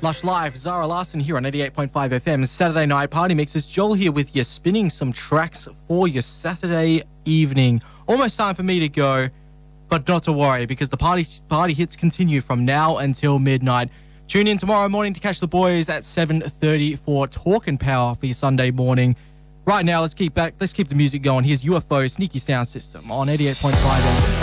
Lush Live, Zara Larson here on 88.5 FM. Saturday night party mix. It's Joel here with you, spinning some tracks for your Saturday evening. Almost time for me to go, but not to worry because the party hits continue from now until midnight. Tune in tomorrow morning to catch the boys at 7:30 for Talk and Power for your Sunday morning. Right now, let's keep the music going. Here's UFO Sneaky Sound System on 88.5 FM.